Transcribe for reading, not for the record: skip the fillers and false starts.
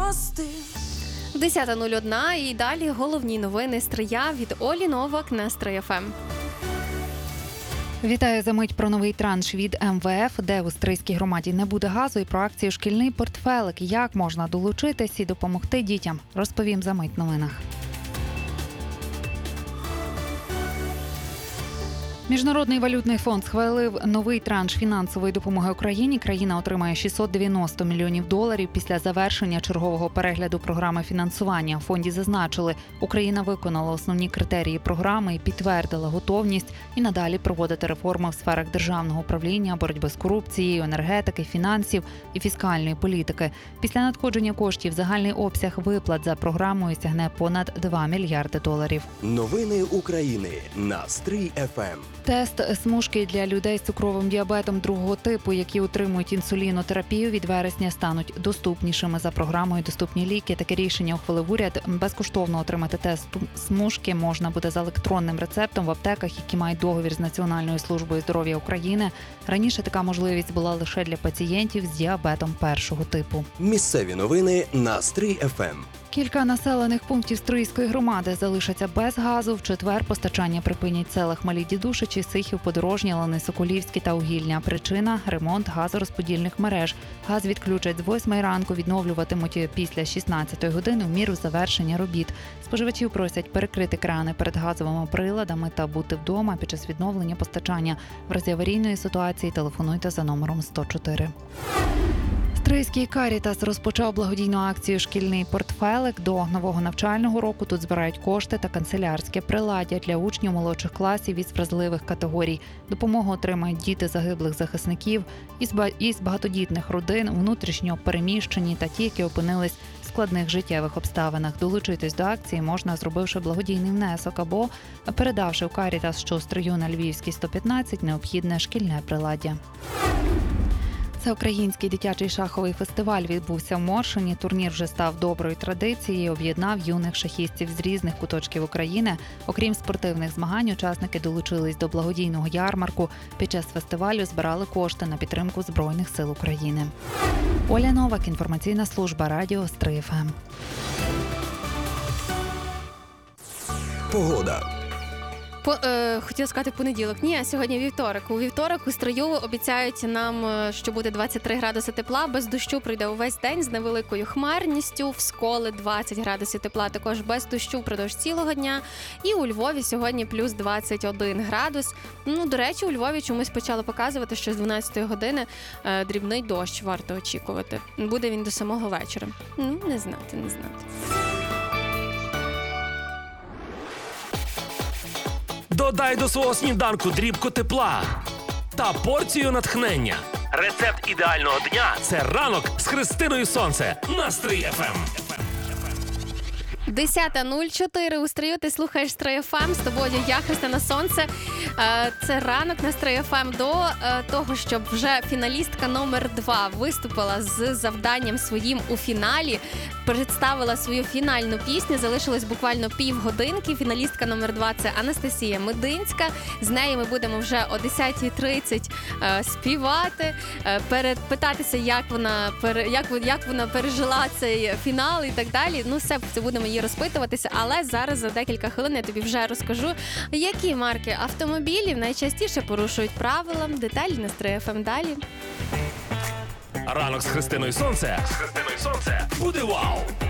мости. 10:01 і далі головні новини Стрия від Олі Новак на Стрия ФМ. Вітаю за мить про новий транш від МВФ, де у Стрийській громаді не буде газу, і про акцію «Шкільний портфелик». Як можна долучитись і допомогти дітям, розповім за мить в новинах. Міжнародний валютний фонд схвалив новий транш фінансової допомоги Україні. Країна отримає $690 мільйонів після завершення чергового перегляду програми фінансування. В фонді зазначили, Україна виконала основні критерії програми і підтвердила готовність і надалі проводити реформи в сферах державного управління, боротьби з корупцією, енергетики, фінансів і фіскальної політики. Після надходження коштів загальний обсяг виплат за програмою сягне понад $2 мільярди. Новини України на Стрий ФМ. Тест смужки для людей з цукровим діабетом другого типу, які отримують інсулінотерапію, від вересня стануть доступнішими. За програмою «Доступні ліки» таке рішення ухвалив уряд. Безкоштовно отримати тест смужки можна буде за електронним рецептом в аптеках, які мають договір з Національною службою здоров'я України. Раніше така можливість була лише для пацієнтів з діабетом першого типу. Місцеві новини на Стрий ФМ. Кілька населених пунктів Стрийської громади залишаться без газу. В четвер постачання припинять села Хмелі Дідушичі, Сихів, Подорожні, Лани Соколівські та Угільня. Причина – ремонт газорозподільних мереж. Газ відключать з 8 ранку, відновлюватимуть після 16 години в міру завершення робіт. Споживачів просять перекрити крани перед газовими приладами та бути вдома під час відновлення постачання. В разі аварійної ситуації телефонуйте за номером 104. Стрийський Карітас розпочав благодійну акцію «Шкільний портфелик». До нового навчального року тут збирають кошти та канцелярське приладдя для учнів молодших класів із вразливих категорій. Допомогу отримають діти загиблих захисників із багатодітних родин, внутрішньо переміщені та ті, які опинились в складних життєвих обставинах. Долучитись до акції можна, зробивши благодійний внесок або передавши у Карітас, що у Стрию на Львівській 115, необхідне шкільне приладдя. Всеукраїнський дитячий шаховий фестиваль відбувся в Моршині. Турнір вже став доброю традицією, об'єднав юних шахістів з різних куточків України. Окрім спортивних змагань, учасники долучились до благодійного ярмарку. Під час фестивалю збирали кошти на підтримку Збройних сил України. Оля Новак, інформаційна служба радіо Стрий ФМ. Погода. Хотіла сказати понеділок. Ні, сьогодні вівторок. У вівторок у Стрию обіцяють нам, що буде 23 градуси тепла. Без дощу пройде увесь день з невеликою хмарністю. В Сколи 20 градусів тепла, також без дощу впродовж цілого дня. І у Львові сьогодні плюс 21 градус. До речі, у Львові чомусь почало показувати, що з 12 години дрібний дощ варто очікувати. Буде він до самого вечора. Не знати. Додай до свого сніданку дрібку тепла та порцію натхнення. Рецепт ідеального дня – це ранок з Христиною Сонце на Стрий ФМ. 10:04 у Стрию, ти слухаєш Стрий ФМ, з тобою я, Христина Сонце. Це ранок на Стрий ФМ до того, щоб вже фіналістка номер 2 виступила з завданням своїм у фіналі, представила свою фінальну пісню, залишилось буквально півгодинки. Фіналістка номер 2 – це Анастасія Мединська. З нею ми будемо вже о 10:30 співати, питатися, як вона пережила цей фінал і так далі. Все це будемо її розпитуватися, але зараз за декілька хвилин я тобі вже розкажу, які марки автомобілів найчастіше порушують правила. Деталі на Стрий ФМ далі. Ранок з Христиною Сонце буде вау!